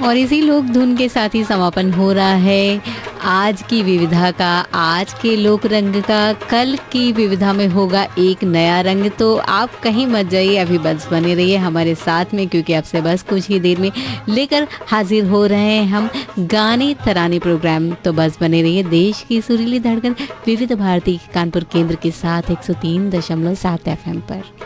और इसी लोक धुन के साथ ही समापन हो रहा है आज की विविधा का, आज के लोक रंग का। कल की विविधा में होगा एक नया रंग, तो आप कहीं मत जाइए, अभी बस बने रहिए हमारे साथ में, क्योंकि आपसे बस कुछ ही देर में लेकर हाजिर हो रहे हैं हम गाने तराने प्रोग्राम। तो बस बने रहिए देश की सुरीली धड़कन विविध भारती कानपुर केंद्र के साथ 103.7 FM पर।